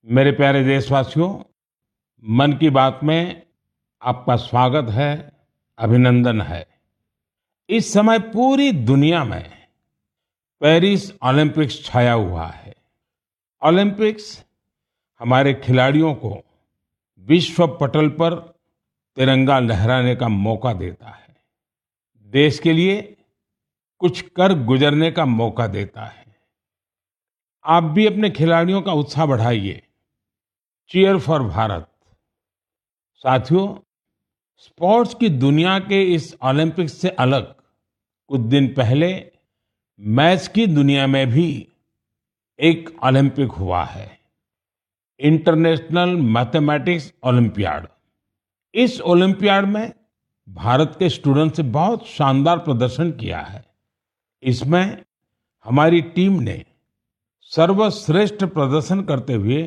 मेरे प्यारे देशवासियों, मन की बात में आपका स्वागत है, अभिनंदन है। इस समय पूरी दुनिया में पेरिस ओलंपिक्स छाया हुआ है। ओलंपिक्स हमारे खिलाड़ियों को विश्व पटल पर तिरंगा लहराने का मौका देता है। देश के लिए कुछ कर गुजरने का मौका देता है। आप भी अपने खिलाड़ियों का उत्साह बढ़ाइए। Cheer for Bharat. साथियों, स्पोर्ट्स की दुनिया के इस ओलंपिक्स से अलग कुछ दिन पहले मैथ्स की दुनिया में भी एक ओलंपिक हुआ है। International mathematics olympiad. इस ओलंपियाड में भारत के स्टूडेंट्स ने बहुत शानदार प्रदर्शन किया है। इसमें हमारी टीम ने सर्वश्रेष्ठ प्रदर्शन करते हुए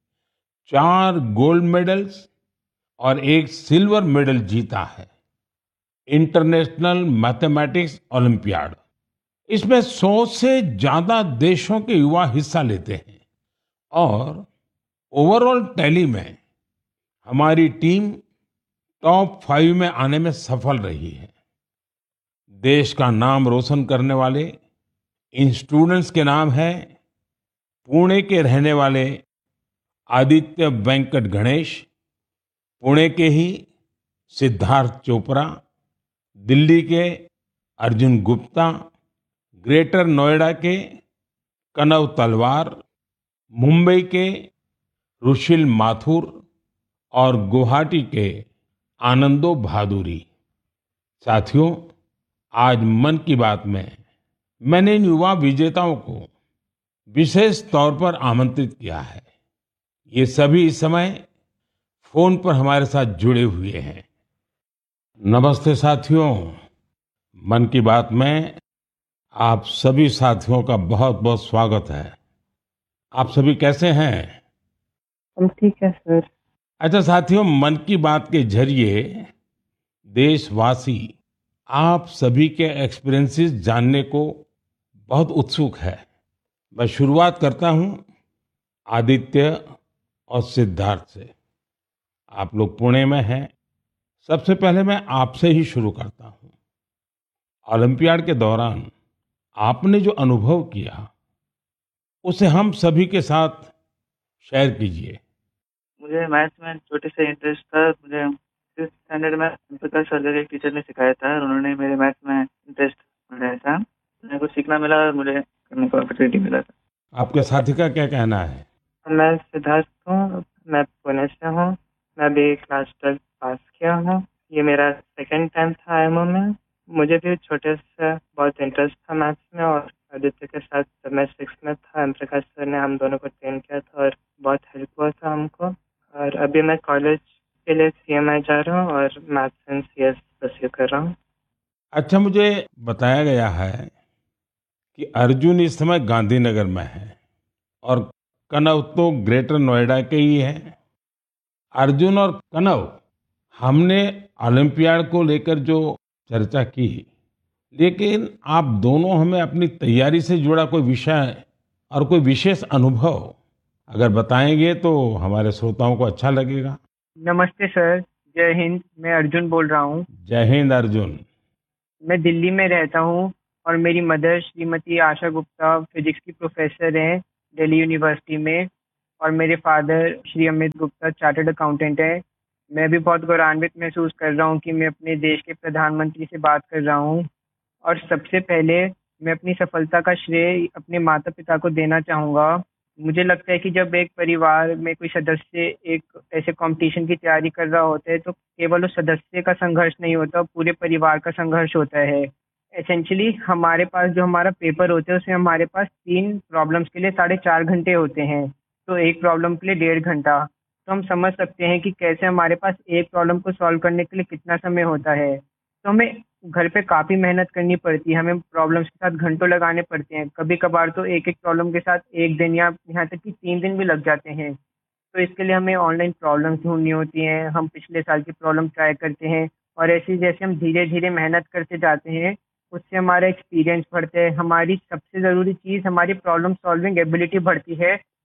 4 गोल्ड मेडल्स और एक सिल्वर मेडल जीता है। इंटरनेशनल मैथमेटिक्स ओलंपियाड, इसमें 100 से ज्यादा देशों के युवा हिस्सा लेते हैं और ओवरऑल टैली में हमारी टीम टॉप 5 में आने में सफल रही है। देश का नाम रोशन करने वाले इन स्टूडेंट्स के नाम है पुणे के रहने वाले आदित्य वेंकट गणेश, पुणे के ही सिद्धार्थ चोपड़ा, दिल्ली के अर्जुन गुप्ता, ग्रेटर नोएडा के कनव तलवार, मुंबई के रुशिल माथुर और गुवाहाटी के आनंदो भादुरी। साथियों, आज मन की बात में मैंने इन युवा विजेताओं को विशेष तौर पर आमंत्रित किया है। ये सभी इस समय फोन पर हमारे साथ जुड़े हुए हैं। नमस्ते साथियों, मन की बात में आप सभी साथियों का बहुत बहुत स्वागत है। आप सभी कैसे हैं? हम ठीक है सर। अच्छा साथियों, मन की बात के जरिए देशवासी आप सभी के एक्सपीरियंसेस जानने को बहुत उत्सुक है। मैं शुरुआत करता हूं आदित्य और सिद्धार्थ से। आप लोग पुणे में हैं। सबसे पहले मैं आपसे ही शुरू करता हूं। ओलंपियाड के दौरान आपने जो अनुभव किया उसे हम सभी के साथ शेयर कीजिए। मुझे मैथ्स में छोटे से इंटरेस्ट था। मुझे 6th स्टैंडर्ड में प्रकाश सर जगह एक टीचर ने सिखाया था और उन्होंने मेरे मैथ्स में इंटरेस्ट बढ़ाया था। मेरे को सीखना मिला और मुझे करने को अपॉर्चुनिटी मिला था। आपके साथी का क्या कहना है? मैं सिद्धार्थ हूँ, मैं पुणे से हूँ। मैं अभी क्लास 12 पास किया हूँ। ये मेरा सेकंड टाइम था आईएमओ में। मुझे भी छोटे से बहुत इंटरेस्ट था मैथ्स में और आदित्य के साथ जब मैं 6th में था, एम प्रकाश सर ने हम दोनों को ट्रेन किया था और बहुत हेल्प हुआ था हमको। और अभी मैं कॉलेज के लिए सीएमआई जा रहा हूँ और मैथ्स एंड सीएस परस्यू कर रहा हूँ। अच्छा, मुझे बताया गया है कि अर्जुन इस समय गांधीनगर में है और कनव तो ग्रेटर नोएडा के ही है। अर्जुन और कनव, हमने ओलंपियाड को लेकर जो चर्चा की, लेकिन आप दोनों हमें अपनी तैयारी से जुड़ा कोई विषय और कोई विशेष अनुभव अगर बताएंगे तो हमारे श्रोताओं को अच्छा लगेगा। नमस्ते सर, जय हिंद। मैं अर्जुन बोल रहा हूँ। जय हिंद अर्जुन। मैं दिल्ली में रहता हूँ और मेरी मदर श्रीमती आशा गुप्ता फिजिक्स की प्रोफेसर हैं दिल्ली यूनिवर्सिटी में और मेरे father Shri Amit Gupta chartered accountant है। मैं भी बहुत गौरवान्वित महसूस कर रहा हूँ कि मैं अपने देश के प्रधानमंत्री से बात कर रहा हूँ। और सबसे पहले मैं अपनी सफलता का श्रेय अपने माता पिता को देना चाहूँगा। मुझे लगता है कि जब एक परिवार में कोई सदस्य एक ऐसे कंपटीशन की तैयारी कर रहा होता है तो केवल उस सदस्य का संघर्ष नहीं होता, पूरे परिवार का संघर्ष होता है। एसेंशियली हमारे पास जो हमारा पेपर होता है उसमें हमारे पास 3 प्रॉब्लम्स के लिए 4.5 घंटे होते हैं, तो एक प्रॉब्लम के लिए 1.5 घंटा। तो हम समझ सकते हैं कि कैसे हमारे पास एक प्रॉब्लम को सॉल्व करने के लिए कितना समय होता है। तो हमें घर पे काफ़ी मेहनत करनी पड़ती है, हमें प्रॉब्लम्स के साथ घंटों लगाने पड़ते हैं। कभी कभार तो एक एक प्रॉब्लम के साथ 1 दिन या यहाँ तक कि 3 दिन भी लग जाते हैं। तो इसके लिए हमें ऑनलाइन प्रॉब्लम्स ढूंढनी होती हैं, हम पिछले साल की प्रॉब्लम ट्राई करते हैं और ऐसे जैसे हम धीरे धीरे मेहनत करते जाते हैं उससे हमारा एक्सपीरियंस बढ़ता है। हमारी सबसे ज़रूरी चीज़ हमारी प्रॉब्लम सॉल्विंग एबिलिटी बढ़ती है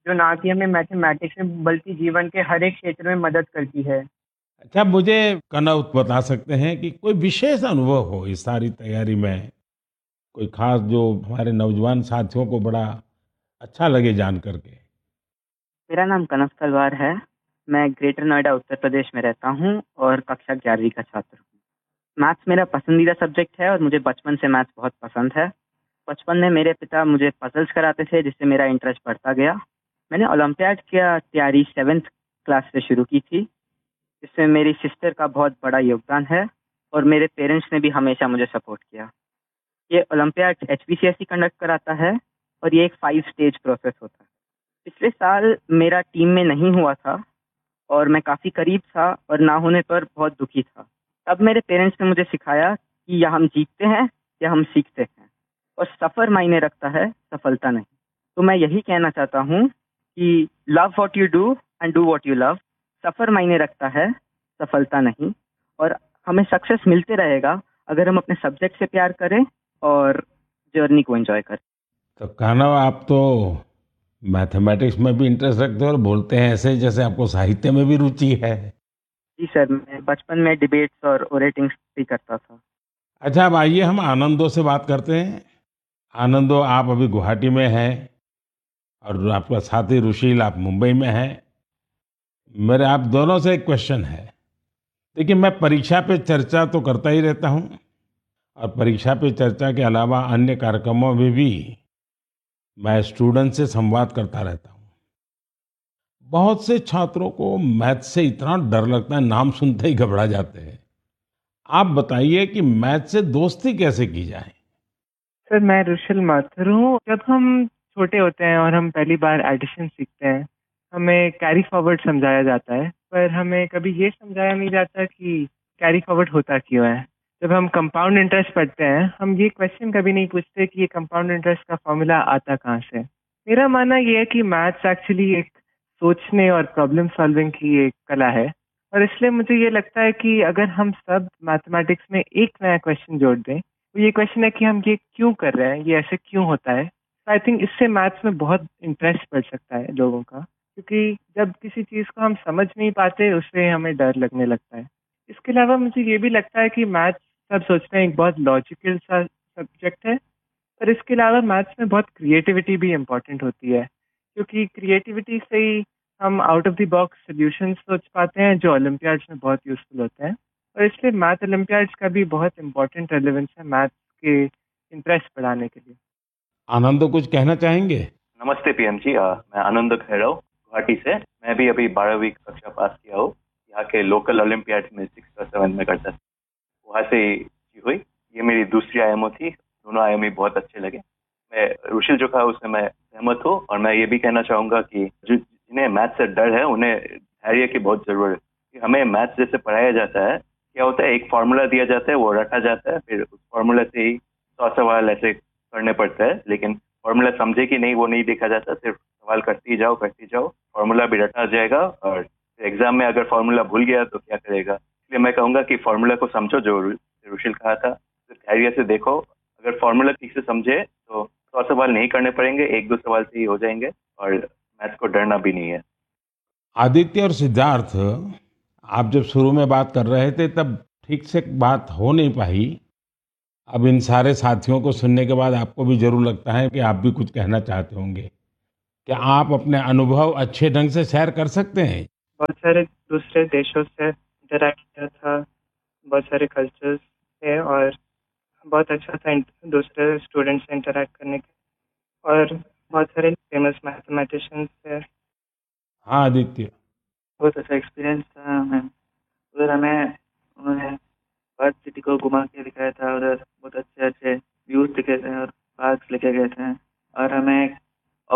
जो ना कि हमें मैथमेटिक्स में बल्कि जीवन के हर एक क्षेत्र में मदद करती है। अच्छा, मुझे कनौत बता सकते हैं कि कोई विशेष अनुभव हो इस सारी तैयारी में, कोई खास जो हमारे नौजवान साथियों को बड़ा अच्छा लगे जान करके? मेरा नाम कनक तलवार है। मैं ग्रेटर नोएडा उत्तर प्रदेश में रहता हूँ और कक्षा 11वीं का छात्र हूँ। मैथ्स मेरा पसंदीदा सब्जेक्ट है और मुझे बचपन से मैथ्स बहुत पसंद है। बचपन में मेरे पिता मुझे पजल्स कराते थे जिससे मेरा इंटरेस्ट बढ़ता गया। मैंने ओलंपियाड की तैयारी 7th क्लास से शुरू की थी, जिसमें मेरी सिस्टर का बहुत बड़ा योगदान है और मेरे पेरेंट्स ने भी हमेशा मुझे सपोर्ट किया। ये ओलंपियाड एचपीसीएसई कंडक्ट कराता है और ये एक 5 स्टेज प्रोसेस होता है। पिछले साल मेरा टीम में नहीं हुआ था और मैं काफ़ी करीब था और ना होने पर बहुत दुखी था। तब मेरे पेरेंट्स ने मुझे सिखाया कि या हम जीतते हैं या हम सीखते हैं, और सफ़र मायने रखता है, सफलता नहीं। तो मैं यही कहना चाहता हूँ कि love what you do and do what you love. सफ़र मायने रखता है, सफलता नहीं। और हमें सक्सेस मिलते रहेगा अगर हम अपने सब्जेक्ट से प्यार करें और जर्नी को एंजॉय करें। तो कान्हा, आप तो मैथमेटिक्स में भी इंटरेस्ट रखते हो और बोलते हैं ऐसे जैसे आपको साहित्य में भी रुचि है। जी सर, मैं बचपन में डिबेट्स और ओरेटिंग्स भी करता था। अच्छा, अब आइए हम आनंदो से बात करते हैं। आनंदो, आप अभी गुवाहाटी में हैं और आपका साथी रुशील आप मुंबई में हैं। मेरे आप दोनों से एक क्वेश्चन है। देखिए, मैं परीक्षा पे चर्चा तो करता ही रहता हूँ और परीक्षा पे चर्चा के अलावा अन्य कार्यक्रमों में भी मैं स्टूडेंट से संवाद करता रहता हूँ। बहुत से छात्रों को मैथ से इतना डर लगता है, नाम सुनते ही घबरा जाते हैं। आप बताइए कि मैथ से दोस्ती कैसे की जाए? सर, मैं रुशिल माथुर हूँ। जब हम छोटे होते हैं और हम पहली बार एडिशन सीखते हैं, हमें कैरी फॉरवर्ड समझाया जाता है, पर हमें कभी ये समझाया नहीं जाता कि कैरी फॉरवर्ड होता क्यों है। जब हम कंपाउंड इंटरेस्ट पढ़ते हैं, हम ये क्वेश्चन कभी नहीं पूछते कि ये कंपाउंड इंटरेस्ट का फॉर्मूला आता कहाँ से। मेरा मानना ये है कि मैथ्स एक्चुअली एक सोचने और प्रॉब्लम सॉल्विंग की एक कला है, और इसलिए मुझे ये लगता है कि अगर हम सब मैथमेटिक्स में एक नया क्वेश्चन जोड़ दें, तो ये क्वेश्चन है कि हम ये क्यों कर रहे हैं, ये ऐसे क्यों होता है। आई थिंक इससे मैथ्स में बहुत इंटरेस्ट बढ़ सकता है लोगों का, क्योंकि जब किसी चीज़ को हम समझ नहीं पाते उससे हमें डर लगने लगता है। इसके अलावा मुझे ये भी लगता है कि मैथ्स, सब सोचते हैं, एक बहुत लॉजिकल सा सब्जेक्ट है, पर इसके अलावा मैथ्स में बहुत क्रिएटिविटी भी इम्पोर्टेंट होती है, क्योंकि क्रिएटिविटी से ही हम out of the box solutions सोच पाते हैं जो ओलंपियाड्स में बहुत यूजफुल होते हैं। और इसलिए मैथ ओलंपियाड्स का भी बहुत इम्पोर्टेंट रेलेवेंस है मैथ्स के इंटरेस्ट बढ़ाने के लिए। आनंदो, कुछ कहना चाहेंगे? नमस्ते पीएम जी। मैं आनंद खैरव गुवाहाटी से। मैं भी अभी 12वीं कक्षा पास किया हूँ। यहाँ के लोकल ओलंपियाड में 6th और 7th में करता था, वहाँ से ही हुई। ये मेरी दूसरी आईएमओ थी। दोनों आईएमओ बहुत अच्छे लगे। मैं रुशिल जो कहा उससे मैं सहमत हूँ, और मैं ये भी कहना चाहूँगा कि जिन्हें मैथ से डर है उन्हें धैर्य की बहुत जरूरत है। हमें मैथ जैसे पढ़ाया जाता है, क्या होता है, एक फार्मूला दिया जाता है, वो रटा जाता है, फिर उस फार्मूला से ही 100 सवाल ऐसे करने पड़ता है। लेकिन फार्मूला समझे कि नहीं वो नहीं देखा जाता, सिर्फ सवाल करते ही जाओ, फार्मूला भी रटा जाएगा। और एग्जाम में अगर फार्मूला भूल गया तो क्या करेगा। इसलिए मैं कहूँगा कि फार्मूला को समझो, जो रुशिल कहा था, तो धैर्य से देखो। अगर फार्मूला ठीक से समझे तो 100 सवाल नहीं करने पड़ेंगे, 1-2 सवाल से ही हो जाएंगे, और मैथ को डरना भी नहीं है। आदित्य और सिद्धार्थ, आप जब शुरू में बात कर रहे थे तब ठीक से बात हो नहीं पाई। अब इन सारे साथियों को सुनने के बाद आपको भी जरूर लगता है कि आप भी कुछ कहना चाहते होंगे। क्या आप अपने अनुभव अच्छे ढंग से शेयर कर सकते हैं? बहुत सारे दूसरे देशों से इंटरैक्ट किया था, बहुत सारे कल्चर्स थे, और बहुत अच्छा था दूसरे स्टूडेंट्स से इंटरैक्ट करने के, और बहुत सारे फेमस मैथमेटिशियंस थे। हाँ आदित्य। बहुत अच्छा एक्सपीरियंस था मैम। उधर हमें उन्होंने पर्थ सिटी को घुमा के दिखाया था। उधर बहुत अच्छे अच्छे व्यूज दिखे थे और पार्क्स लेके गए थे, और हमें